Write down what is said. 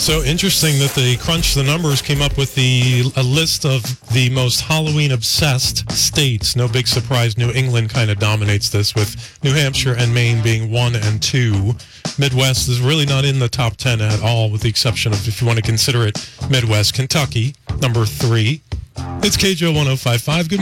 So interesting that they crunched the numbers, came up with a list of the most Halloween-obsessed states. No big surprise, New England kind of dominates this, with New Hampshire and Maine being 1 and 2. Midwest is really not in the top 10 at all, with the exception of, if you want to consider it, Midwest. Kentucky, number 3. It's KJO 105.5. Good